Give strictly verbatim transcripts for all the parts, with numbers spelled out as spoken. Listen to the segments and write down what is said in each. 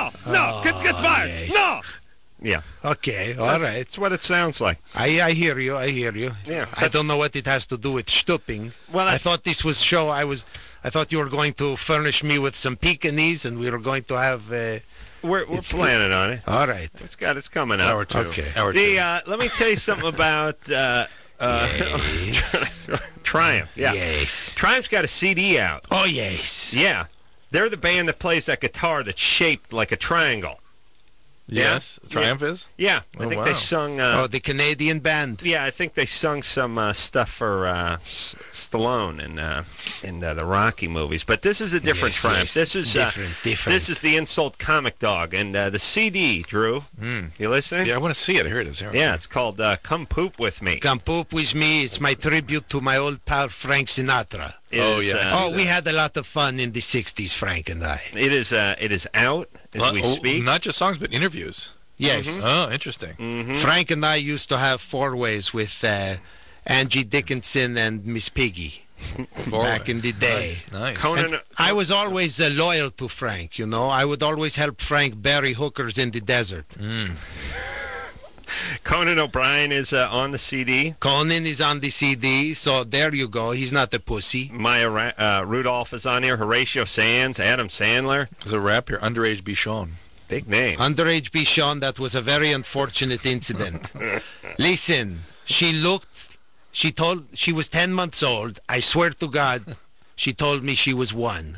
No, no, Oh, get, get fired. yes. No. Yeah. Okay, all That's, right. That's what it sounds like. I, I hear you. I hear you. Yeah, I but- don't know what it has to do with stooping. Well, I I- thought this was show. I was. I thought you were going to furnish me with some Pekingese, and we were going to have. Uh, We're, we're It's- planning on it. all right. It's got it's coming up. Hour two. Okay. Hour two. The, uh, let me tell you something about uh, uh, Yes. Triumph. Yeah. Yes. Triumph's got a C D out. Oh yes. Yeah. They're the band that plays that guitar that's shaped like a triangle. Yes. Yeah. Triumph is? Yeah. I Oh, think wow. they sung... Uh, Oh, the Canadian band. Yeah, I think they sung some uh, stuff for uh, S- Stallone in uh, in uh, the Rocky movies. But this is a different Yes, Triumph. yes. This is uh, Different, different. This is the Insult Comic Dog, and uh, the C D. Drew, Mm. you listening? Yeah, I want to see it. Here it is. Here. Yeah, it's called uh, "Come Poop with Me." Come poop with me. It's my tribute to my old pal Frank Sinatra. It Oh, is, yeah, I uh, see Oh, we had a lot of fun in the sixties, Frank and I. it is. Uh, it is out as Uh, we oh, speak. not just songs, but interviews. Yes. Oh, interesting. Mhm. Frank and I used to have four ways with uh, Angie Dickinson and Miss Piggy Four back way. in the day. Nice. Conan, And I was always uh, loyal to Frank, you know. I would always help Frank bury hookers in the desert. Conan O'Brien is uh, on the C D. Conan is on the C D, so there you go. He's not a pussy. Maya Ra- uh, Rudolph is on here. Horatio Sands, Adam Sandler, There's a rap here. Underage Bichon. big name. Underage Bichon, that was a very unfortunate incident. Listen, she looked, she told, she was ten months old. I swear to God, she told me she was one.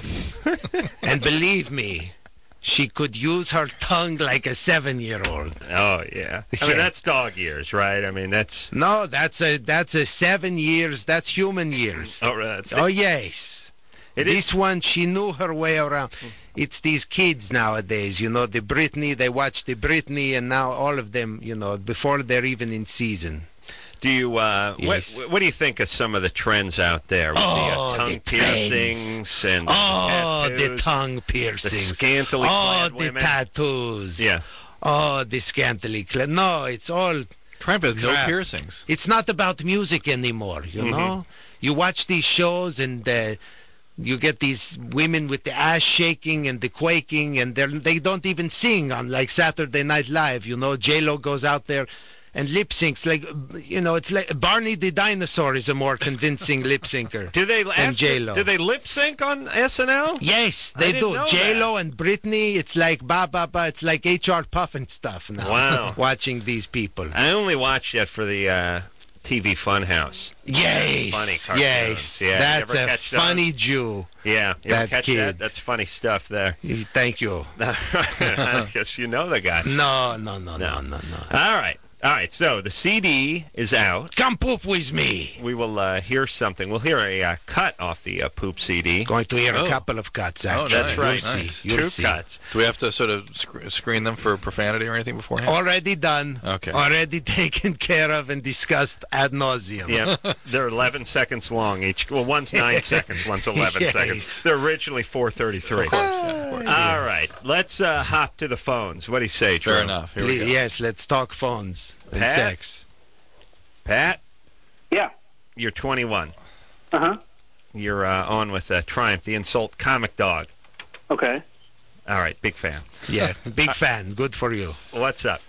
And believe me, she could use her tongue like a seven-year-old. Oh yeah. I Yeah. mean that's dog years, right? I mean that's. No, that's a that's a seven years. That's human years. Oh, that's. Oh yes. It is- This one, she knew her way around. It's these kids nowadays, you know, the Britney, they watch the Britney, and now all of them, you know, before they're even in season. Do you? Uh, Yes. what, what do you think of some of the trends out there with Oh, the uh, tongue the piercings and Oh, the the tattoos, tongue the piercings. scantily Oh, clad the women? tattoos. Yeah. Oh, the scantily clad. No, it's all, Triumph has no Crap. piercings. it's not about music anymore, you Mm-hmm. know? You watch these shows and uh, you get these women with the ass shaking and the quaking, and they're, they don't even sing on like Saturday Night Live, you know? J-Lo goes out there and lip syncs like, you know, it's like Barney the dinosaur is a more convincing lip syncer. Do they? than after- J-Lo. Do they lip sync on S N L? Yes, I they didn't do. know J-Lo and Britney, it's like ba ba ba. It's like H R Puffin stuff now. Wow. Watching these people. I only watched that for the uh, T V Funhouse. Yes, Funny cartoons. yes. Yeah, you That's ever a catch those? funny Jew. Yeah, you ever That catch kid. that? That's funny stuff there. Thank you. I guess you know the guy. No, no, no, no, No. no, no. All right, all right. So the C D is out. Come poop with me. We will uh, hear something. We'll hear a uh, cut off the uh, poop C D. Going to hear Oh. a couple of cuts. Oh, Actually, that's You'll right. see. Nice. You'll Two see. cuts. Do we have to sort of sc- screen them for profanity or anything beforehand? Already done. Okay. Already taken care of and discussed ad nauseum. Yeah, they're eleven seconds long each. Well, one's nine seconds, one's eleven Yes. seconds. They're originally four thirty-three. Of course, yeah, of course. All right, let's uh, hop to the phones. What do you say, Drew? Fair enough. Here we Please, go. yes, let's talk phones and Pat? sex. Pat, Yeah. you're twenty-one. Uh huh. You're uh, on with uh, Triumph, the Insult Comic Dog. Okay. All right, big fan. Yeah, big fan. Good for you. What's up?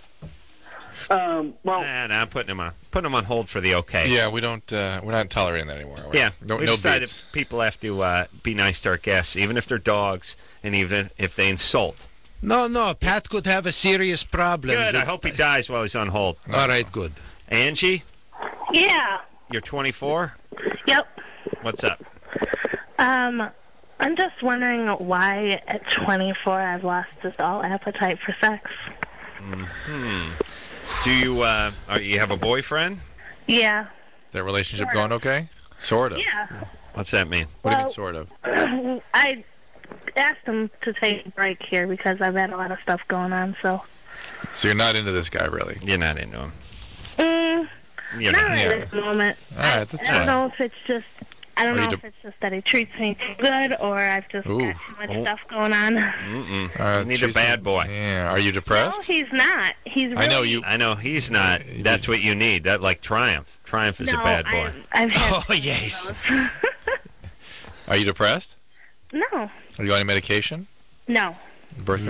Um. Well. Nah, nah, I'm putting him on. Putting him on hold for the okay. Yeah, we don't. Uh, we're not tolerating that anymore. We're- Yeah, No, we no decided beats. people have to uh, be nice to our guests, even if they're dogs, and even if they insult. No, no, Pat could have a serious problem. Good. I hope he dies while he's on hold. All right, good. Angie, Yeah. you're twenty-four. Yep. What's up? Um, I'm just wondering why at twenty-four I've lost just all appetite for sex. Do you uh, are you have a boyfriend? Yeah. Is that relationship going okay? Sort of. Yeah. What's that mean? What do you mean, Well- sort of? I asked him to take a break here because I've had a lot of stuff going on, so. So you're not into this guy, really? You're not into him. Mm, You're not not. right Yeah. at the moment. All right, that's I don't fine. know if it's just. I don't Are you know de- if it's just that he treats me too good, or I've just Ooh. got too much Oh. stuff going on. Mm-mm. Uh, You need a she's- bad boy. Yeah. Are you No, depressed? he's not. He's really. I know you. I know he's not. That's what you need. That like Triumph. Triumph is No, a bad boy. I've, I've had Oh, yes. Are you depressed? no, Are you on any medication? no. Birth